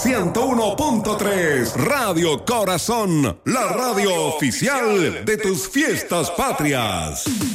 101.3 Radio Corazón, la radio oficial de tus fiestas patrias.